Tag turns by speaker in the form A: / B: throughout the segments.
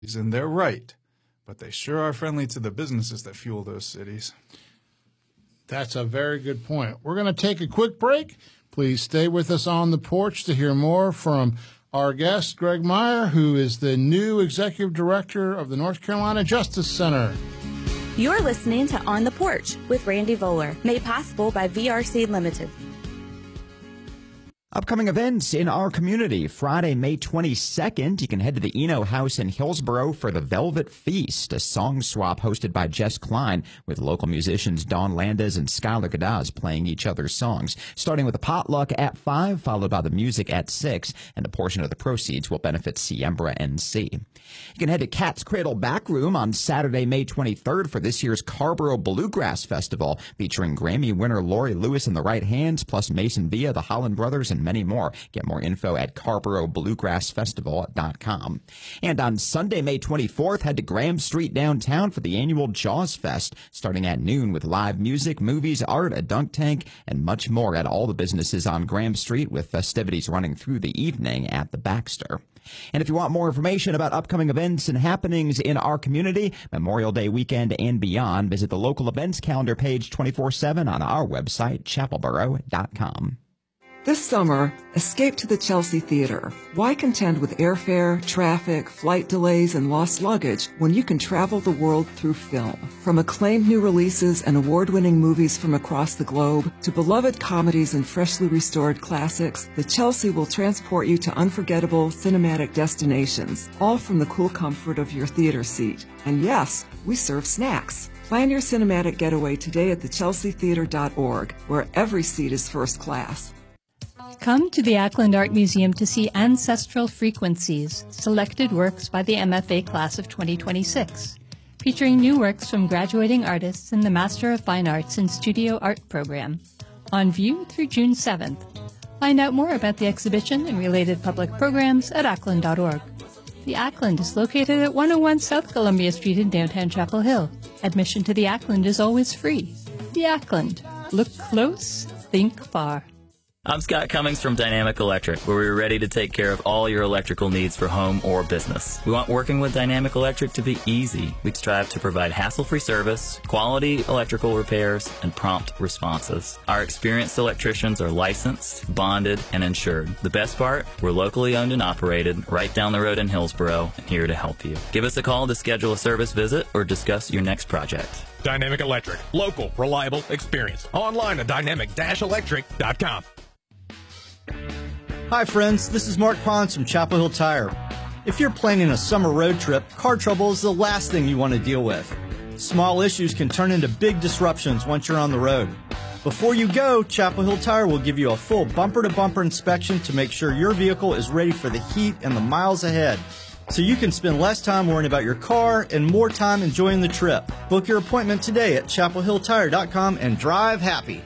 A: And they're right, but they sure are friendly to the businesses that fuel those cities.
B: That's a very good point. We're going to take a quick break. Please stay with us on the porch to hear more from our guest, Greg Meyer, who is the new Executive Director of the North Carolina Justice Center.
C: You're listening to On the Porch with Randy Voller, made possible by VRC Limited.
D: Upcoming events in our community. Friday, May 22nd, you can head to the Eno House in Hillsboro for the Velvet Feast, a song swap hosted by Jess Klein with local musicians Dawn Landez and Skylar Gadaz playing each other's songs, starting with a potluck at 5, followed by the music at 6, and a portion of the proceeds will benefit Siembra NC. You can head to Cat's Cradle Backroom on Saturday, May 23rd for this year's Carborough Bluegrass Festival, featuring Grammy winner Lori Lewis and the Right Hands, plus Mason Villa, the Holland Brothers, and many more. Get more info at CarboroughBluegrassFestival.com. And on Sunday, May 24th, head to Graham Street downtown for the annual Jaws Fest, starting at noon with live music, movies, art, a dunk tank, and much more at all the businesses on Graham Street, with festivities running through the evening at the Baxter. And if you want more information about upcoming events and happenings in our community, Memorial Day weekend and beyond, visit the local events calendar page 24/7 on our website, chapelboro.com.
E: This summer, escape to the Chelsea Theater. Why contend with airfare, traffic, flight delays, and lost luggage when you can travel the world through film? From acclaimed new releases and award-winning movies from across the globe to beloved comedies and freshly restored classics, the Chelsea will transport you to unforgettable cinematic destinations, all from the cool comfort of your theater seat. And yes, we serve snacks. Plan your cinematic getaway today at thechelseatheater.org, where every seat is first class.
F: Come to the Ackland Art Museum to see Ancestral Frequencies, selected works by the MFA class of 2026, featuring new works from graduating artists in the Master of Fine Arts in Studio Art program, on view through June 7th. Find out more about the exhibition and related public programs at ackland.org. The Ackland is located at 101 South Columbia Street in downtown Chapel Hill. Admission to the Ackland is always free. The Ackland. Look close, think far.
G: I'm Scott Cummings from Dynamic Electric, where we're ready to take care of all your electrical needs for home or business. We want working with Dynamic Electric to be easy. We strive to provide hassle-free service, quality electrical repairs, and prompt responses. Our experienced electricians are licensed, bonded, and insured. The best part, we're locally owned and operated, right down the road in Hillsboro, and here to help you. Give us a call to schedule a service visit or discuss your next project.
H: Dynamic Electric. Local, reliable, experience. Online at dynamic-electric.com.
I: Hi friends, this is Mark Pons from Chapel Hill Tire. If you're planning a summer road trip, car trouble is the last thing you want to deal with. Small issues can turn into big disruptions once you're on the road. Before you go, Chapel Hill Tire will give you a full bumper-to-bumper inspection to make sure your vehicle is ready for the heat and the miles ahead, so you can spend less time worrying about your car and more time enjoying the trip. Book your appointment today at chapelhilltire.com and drive happy.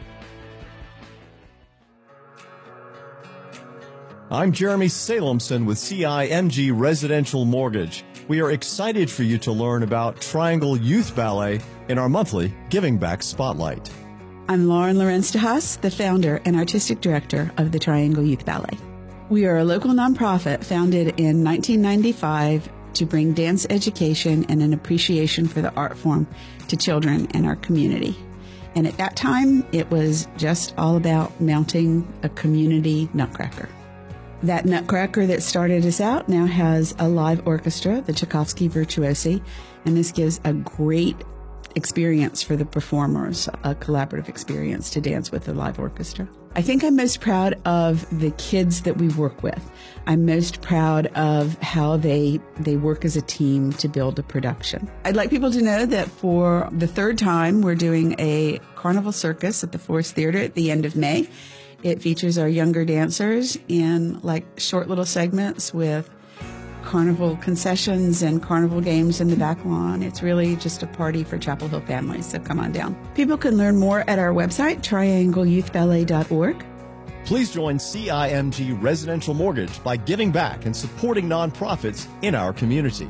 J: I'm Jeremy Salemson with CIMG Residential Mortgage. We are excited for you to learn about Triangle Youth Ballet in our monthly Giving Back Spotlight.
K: I'm Lauren Lorenz de Haas, the founder and artistic director of the Triangle Youth Ballet. We are a local nonprofit founded in 1995 to bring dance education and an appreciation for the art form to children in our community. And at that time, it was just all about mounting a community nutcracker. That nutcracker that started us out now has a live orchestra, the Tchaikovsky Virtuosi, and this gives a great experience for the performers, a collaborative experience to dance with the live orchestra. I think I'm most proud of the kids that we work with. I'm most proud of how they work as a team to build a production. I'd like people to know that for the third time, we're doing a carnival circus at the Forest Theater at the end of May. It features our younger dancers in like short little segments with carnival concessions and carnival games in the back lawn. It's really just a party for Chapel Hill families, so come on down. People can learn more at our website, triangleyouthballet.org.
J: Please join CIMG Residential Mortgage by giving back and supporting nonprofits in our community.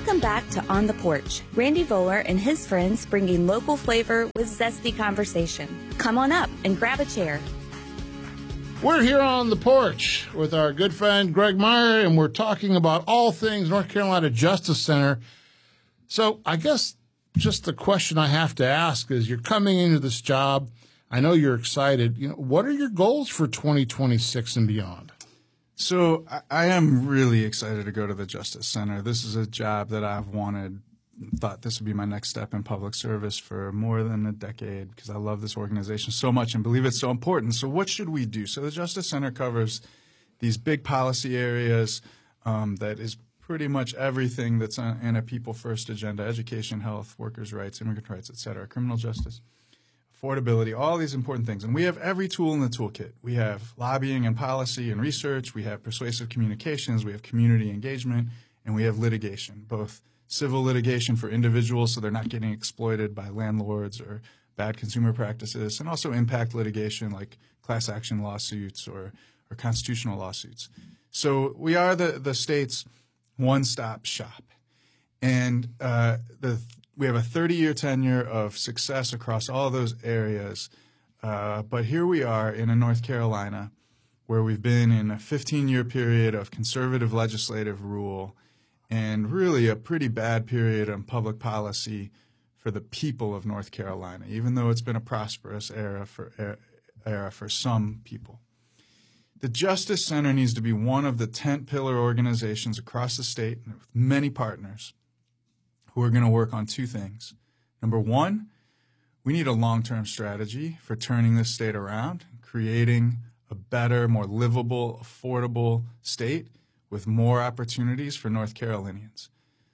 C: Welcome back to On the Porch. Randy Voller and his friends bringing local flavor with zesty conversation. Come on up and grab a chair.
B: We're here on the porch with our good friend Greg Meyer, and we're talking about all things North Carolina Justice Center. So I guess just the question I have to ask is, you're coming into this job. I know you're excited. What are your goals for 2026 and beyond?
A: So I am really excited to go to the Justice Center. This is a job that I've thought this would be my next step in public service for more than a decade, because I love this organization so much and believe it's so important. So what should we do? So the Justice Center covers these big policy areas that is pretty much everything that's in a people first agenda: education, health, workers' rights, immigrant rights, et cetera, criminal justice, affordability, all these important things. And we have every tool in the toolkit. We have lobbying and policy and research. We have persuasive communications. We have community engagement. And we have litigation, both civil litigation for individuals so they're not getting exploited by landlords or bad consumer practices, and also impact litigation like class action lawsuits or constitutional lawsuits. So we are the state's one-stop shop. And we have a 30-year tenure of success across all those areas. But here we are in North Carolina, where we've been in a 15-year period of conservative legislative rule and really a pretty bad period on public policy for the people of North Carolina, even though it's been a prosperous era for some people. The Justice Center needs to be one of the tent-pillar organizations across the state with many partners who are going to work on two things. Number one, we need a long-term strategy for turning this state around, creating a better, more livable, affordable state with more opportunities for North Carolinians.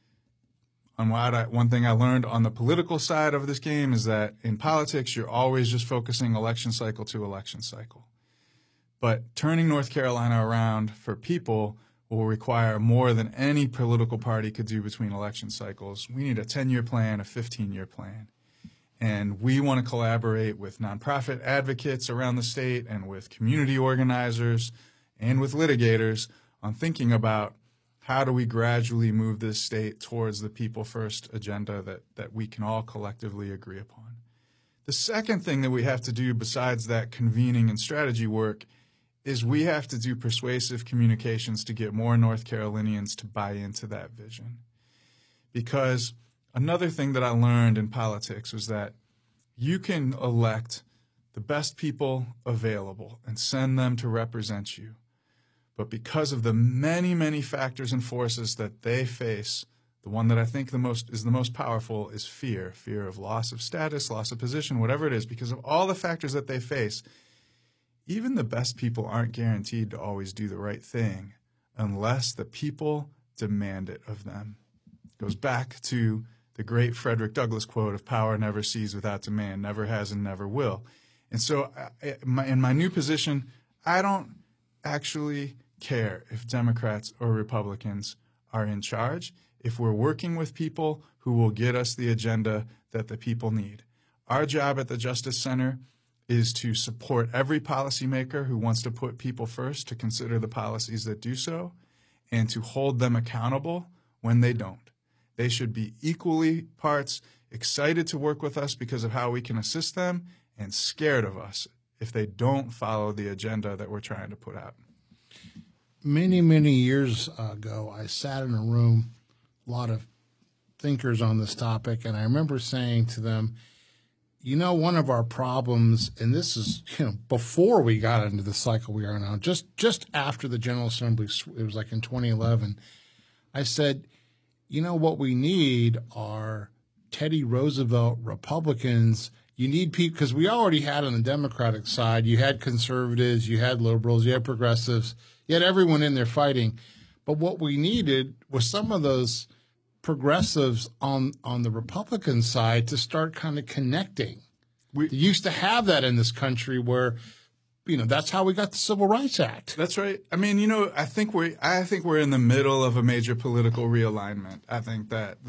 A: One thing I learned on the political side of this game is that in politics, you're always just focusing election cycle to election cycle. But turning North Carolina around for people will require more than any political party could do between election cycles. We need a 10-year plan, a 15-year plan. And we want to collaborate with nonprofit advocates around the state and with community organizers and with litigators on thinking about how do we gradually move this state towards the people-first agenda that we can all collectively agree upon. The second thing that we have to do besides that convening and strategy work is we have to do persuasive communications to get more North Carolinians to buy into that vision. Because another thing that I learned in politics was that you can elect the best people available and send them to represent you. But because of the many, many factors and forces that they face, the one that I think is the most powerful is fear of loss of status, loss of position, whatever it is. Because of all the factors that they face, even the best people aren't guaranteed to always do the right thing unless the people demand it of them. It goes back to the great Frederick Douglass quote of power never ceases without demand, never has and never will. And so in my new position, I don't actually care if Democrats or Republicans are in charge, if we're working with people who will get us the agenda that the people need. Our job at the Justice Center is to support every policymaker who wants to put people first, to consider the policies that do so, and to hold them accountable when they don't. They should be equally parts excited to work with us because of how we can assist them, and scared of us if they don't follow the agenda that we're trying to put out.
B: Many, many years ago, I sat in a room, a lot of thinkers on this topic, and I remember saying to them, one of our problems, and this is before we got into the cycle we are now, just after the General Assembly, it was like in 2011, I said, what we need are Teddy Roosevelt Republicans. You need people, because we already had on the Democratic side, you had conservatives, you had liberals, you had progressives, you had everyone in there fighting. But what we needed was some of those progressives on the Republican side to start kind of connecting. We used to have that in this country where, that's how we got the Civil Rights Act.
A: That's right. I mean, I think we're in the middle of a major political realignment. I think that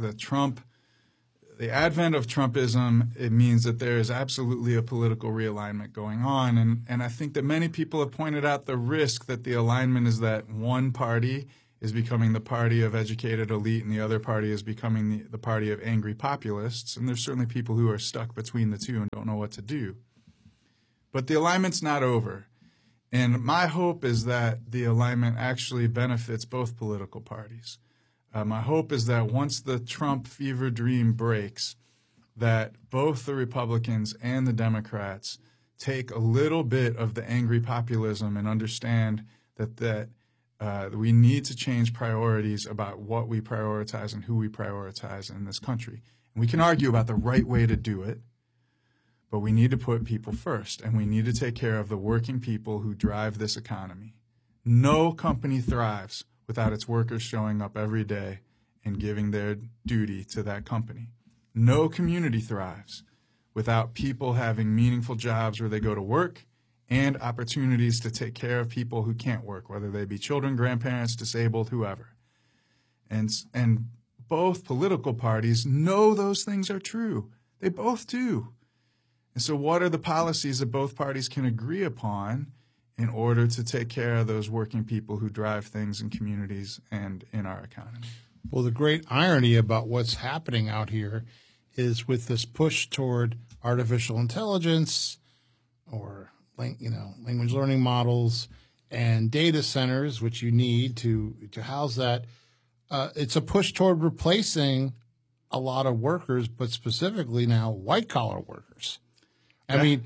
A: the advent of Trumpism, it means that there is absolutely a political realignment going on. And I think that many people have pointed out the risk that the alignment is that one party is becoming the party of educated elite and the other party is becoming the party of angry populists. And there's certainly people who are stuck between the two and don't know what to do. But the alignment's not over. And my hope is that the alignment actually benefits both political parties. My hope is that once the Trump fever dream breaks, that both the Republicans and the Democrats take a little bit of the angry populism and understand that we need to change priorities about what we prioritize and who we prioritize in this country. And we can argue about the right way to do it, but we need to put people first, and we need to take care of the working people who drive this economy. No company thrives without its workers showing up every day and giving their duty to that company. No community thrives without people having meaningful jobs where they go to work and opportunities to take care of people who can't work, whether they be children, grandparents, disabled, whoever. And both political parties know those things are true. They both do. And so what are the policies that both parties can agree upon in order to take care of those working people who drive things in communities and in our economy?
B: Well, the great irony about what's happening out here is with this push toward artificial intelligence or language learning models and data centers, which you need to house that, it's a push toward replacing a lot of workers, but specifically now white-collar workers. I mean,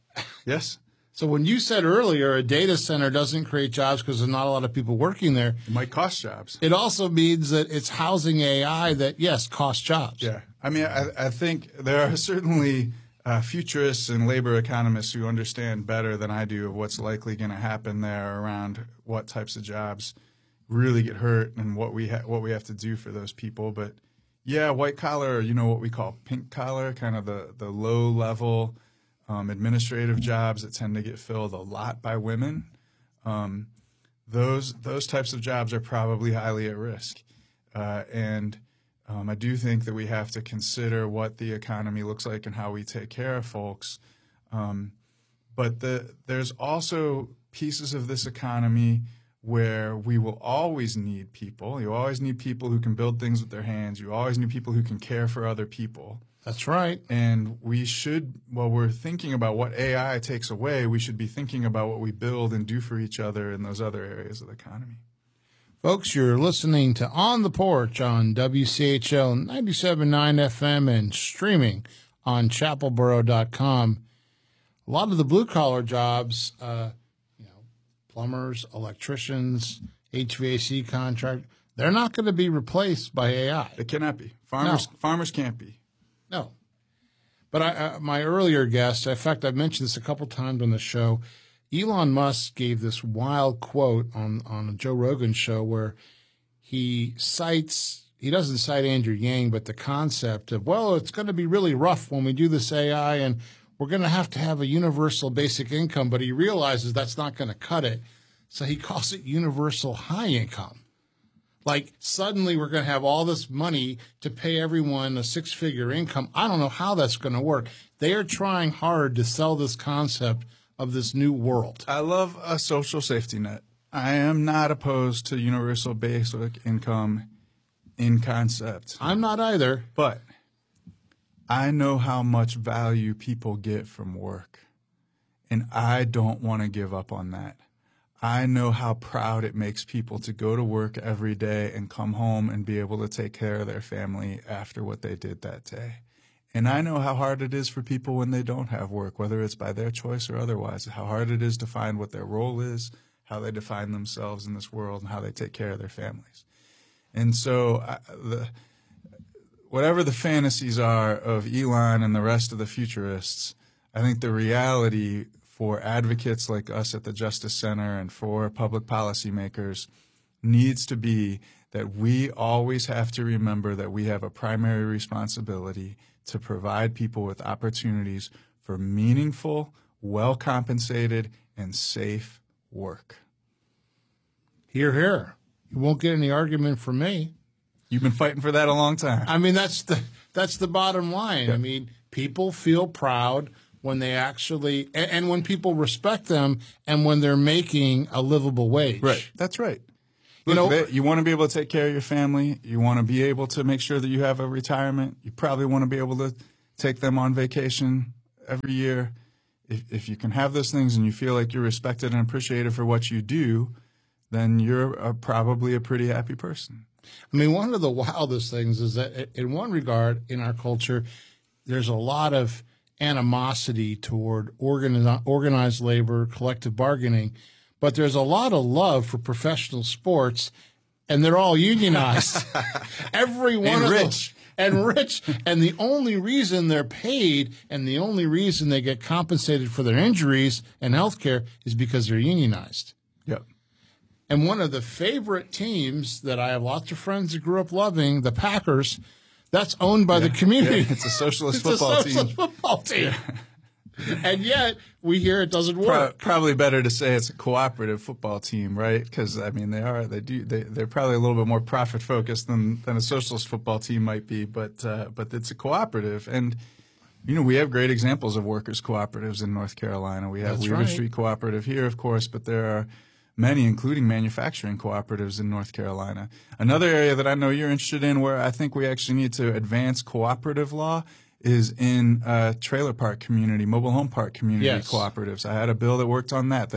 A: yes.
B: So when you said earlier a data center doesn't create jobs because there's not a lot of people working there,
A: it might cost jobs.
B: It also means that it's housing AI that, yes, costs jobs.
A: Yeah. I mean, I think there are certainly futurists and labor economists who understand better than I do of what's likely going to happen there around what types of jobs really get hurt and what we have to do for those people. But yeah, white collar, what we call pink collar, kind of the low level administrative jobs that tend to get filled a lot by women. Those types of jobs are probably highly at risk. And I do think that we have to consider what the economy looks like and how we take care of folks. But there's also pieces of this economy where we will always need people. You always need people who can build things with their hands. You always need people who can care for other people.
B: That's right.
A: And we should, while we're thinking about what AI takes away, we should be thinking about what we build and do for each other in those other areas of the economy.
B: Folks, you're listening to On the Porch on WCHL 97.9 FM and streaming on chapelboro.com. A lot of the blue-collar jobs, plumbers, electricians, HVAC contract, they're not going to be replaced by AI.
A: They cannot be. Farmers can't be.
B: No. But my earlier guest, in fact, I've mentioned this a couple times on the show, Elon Musk gave this wild quote on a Joe Rogan show where he doesn't cite Andrew Yang, but the concept of, it's going to be really rough when we do this AI and we're going to have a universal basic income, but he realizes that's not going to cut it. So he calls it universal high income. Like suddenly we're going to have all this money to pay everyone a six-figure income. I don't know how that's going to work. They are trying hard to sell this concept of this new world.
A: I love a social safety net. I am not opposed to universal basic income in concept.
B: I'm not either.
A: But I know how much value people get from work, and I don't want to give up on that. I know how proud it makes people to go to work every day and come home and be able to take care of their family after what they did that day. And I know how hard it is for people when they don't have work, whether it's by their choice or otherwise, how hard it is to find what their role is, how they define themselves in this world, and how they take care of their families. And so whatever the fantasies are of Elon and the rest of the futurists, I think the reality for advocates like us at the Justice Center and for public policymakers needs to be that we always have to remember that we have a primary responsibility to provide people with opportunities for meaningful, well-compensated, and safe work.
B: Hear, hear. You won't get any argument from me.
A: You've been fighting for that a long time.
B: I mean, that's the bottom line. Yep. I mean, people feel proud when they actually, and when people respect them and when they're making a livable wage.
A: Right. That's right. You want to be able to take care of your family. You want to be able to make sure that you have a retirement. You probably want to be able to take them on vacation every year. If you can have those things and you feel like you're respected and appreciated for what you do, then you're probably a pretty happy person.
B: I mean, one of the wildest things is that in one regard in our culture, there's a lot of animosity toward organized labor, collective bargaining, but there's a lot of love for professional sports, and they're all unionized. Every one of them. And rich. And the only reason they're paid and the only reason they get compensated for their injuries and health care is because they're unionized.
A: Yep.
B: And one of the favorite teams that I have lots of friends that grew up loving, the Packers, that's owned by the community.
A: Yeah, it's a socialist football team.
B: Yeah. And yet, we hear it doesn't work.
A: Probably better to say it's a cooperative football team, right? Because I mean, they're probably a little bit more profit focused than a socialist football team might be, but it's a cooperative. And we have great examples of workers' cooperatives in North Carolina. We have Weaver Street Cooperative here, of course, but there are many, including manufacturing cooperatives in North Carolina. Another area that I know you're interested in, where I think we actually need to advance cooperative law, is in trailer park community, mobile home park community cooperatives. I had a bill that worked on that,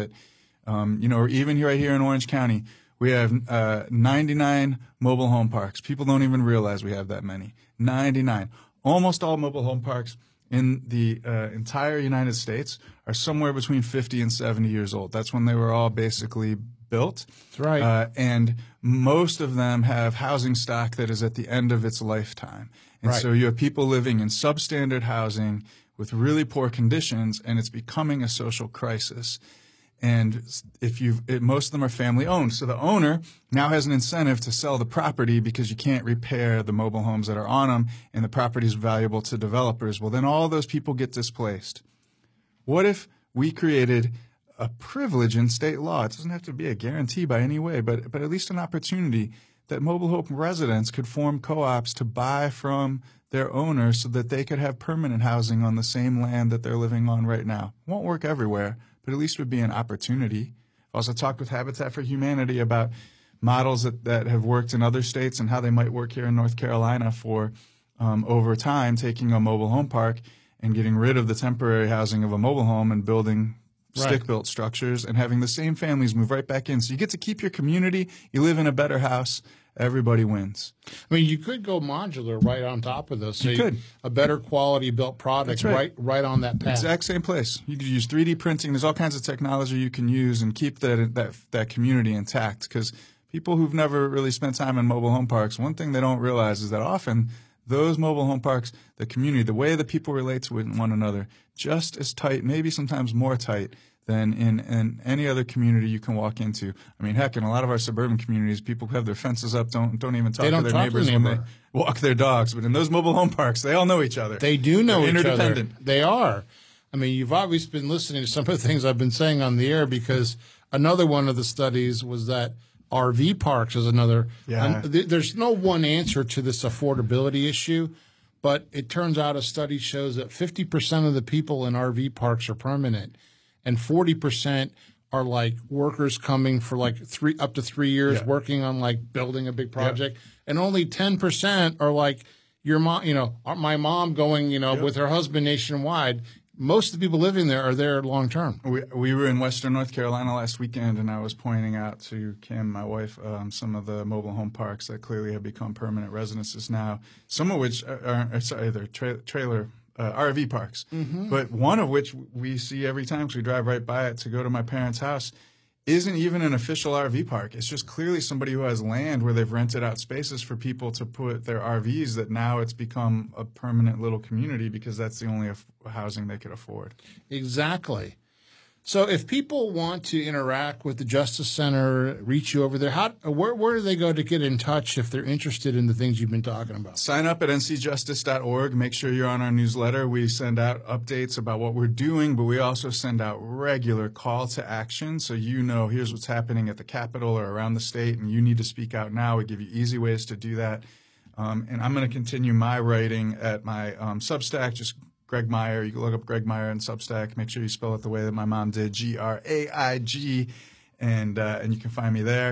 A: even right here in Orange County, we have 99 mobile home parks. People don't even realize we have that many. 99. Almost all mobile home parks in the entire United States are somewhere between 50 and 70 years old. That's when they were all basically built.
B: That's right.
A: And most of them have housing stock that is at the end of its lifetime. And so you have people living in substandard housing with really poor conditions, and it's becoming a social crisis. And most of them are family owned. So the owner now has an incentive to sell the property because you can't repair the mobile homes that are on them, and the property is valuable to developers. Well, then all those people get displaced. What if we created a privilege in state law? It doesn't have to be a guarantee by any way, but at least an opportunity that mobile home residents could form co-ops to buy from their owners so that they could have permanent housing on the same land that they're living on right now. Won't work everywhere, but at least would be an opportunity. I also talked with Habitat for Humanity about models that have worked in other states and how they might work here in North Carolina for over time, taking a mobile home park and getting rid of the temporary housing of a mobile home and building stick-built structures and having the same families move right back in. So you get to keep your community. You live in a better house. Everybody wins.
B: I mean, you could go modular right on top of this. So
A: you could.
B: A better quality built product right on that path.
A: Exact same place. You could use 3D printing. There's all kinds of technology you can use and keep that community intact. Because people who've never really spent time in mobile home parks, one thing they don't realize is that often those mobile home parks, the community, the way that people relate to one another, just as tight, maybe sometimes more tight than in any other community you can walk into. I mean, heck, in a lot of our suburban communities, people have their fences up, don't even talk to their neighbors when they walk their dogs. But in those mobile home parks, they all know each other.
B: They do know each other.
A: Interdependent.
B: They are. I mean, you've obviously been listening to some of the things I've been saying on the air, because another one of the studies was that RV parks is another.
A: Yeah.
B: There's no one answer to this affordability issue, but it turns out a study shows that 50% of the people in RV parks are permanent, and 40% are like workers coming for like up to 3 years working on like building a big project, and only 10% are like your mom. My mom going with her husband nationwide. Most of the people living there are there long term.
A: We were in Western North Carolina last weekend, and I was pointing out to Kim, my wife, some of the mobile home parks that clearly have become permanent residences now. Some of which they're trailer RV parks, but one of which we see every time because we drive right by it to go to my parents' house isn't even an official RV park. It's just clearly somebody who has land where they've rented out spaces for people to put their RVs, that now it's become a permanent little community because that's the only housing they could afford.
B: Exactly. So if people want to interact with the Justice Center, reach you over there, where do they go to get in touch if they're interested in the things you've been talking about?
A: Sign up at ncjustice.org. Make sure you're on our newsletter. We send out updates about what we're doing, but we also send out regular call to action. So here's what's happening at the Capitol or around the state, and you need to speak out now. We give you easy ways to do that. And I'm going to continue my writing at my Substack, just Greg Meyer. You can look up Greg Meyer in Substack. Make sure you spell it the way that my mom did, Graig, and you can find me there.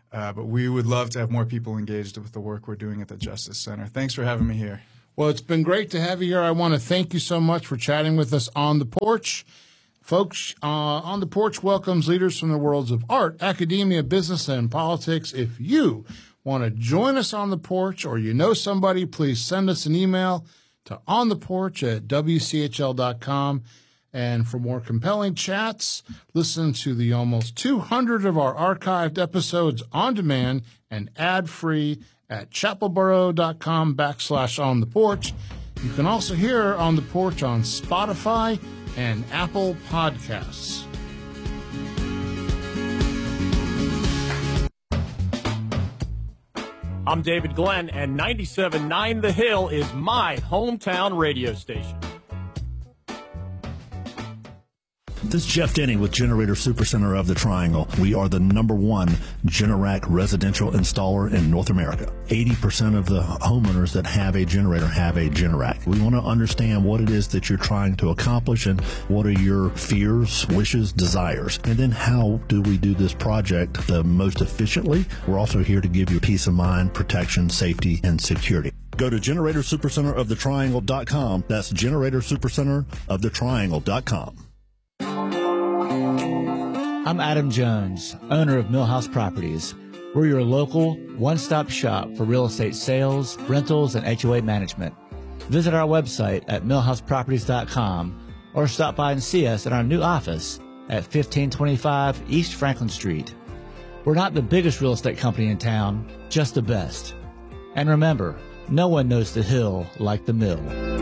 A: But we would love to have more people engaged with the work we're doing at the Justice Center. Thanks for having me here.
B: Well, it's been great to have you here. I want to thank you so much for chatting with us on the porch. Folks, On the Porch welcomes leaders from the worlds of art, academia, business, and politics. If you want to join us on the porch or you know somebody, please send us an email to ontheporch@wchl.com. And for more compelling chats, listen to the almost 200 of our archived episodes on demand and ad-free at chapelboro.com/ontheporch. You can also hear On the Porch on Spotify and Apple Podcasts.
H: I'm David Glenn, and 97.9 The Hill is my hometown radio station.
L: This is Jeff Denny with Generator Supercenter of the Triangle. We are the #1 Generac residential installer in North America. 80% of the homeowners that have a generator have a Generac. We want to understand what it is that you're trying to accomplish and what are your fears, wishes, desires. And then how do we do this project the most efficiently? We're also here to give you peace of mind, protection, safety, and security. Go to GeneratorSuperCenterOfTheTriangle.com. That's GeneratorSuperCenterOfTheTriangle.com.
M: I'm Adam Jones, owner of Millhouse Properties. We're your local one-stop shop for real estate sales, rentals, and HOA management. Visit our website at millhouseproperties.com or stop by and see us in our new office at 1525 East Franklin Street. We're not the biggest real estate company in town, just the best. And remember, no one knows the hill like the mill.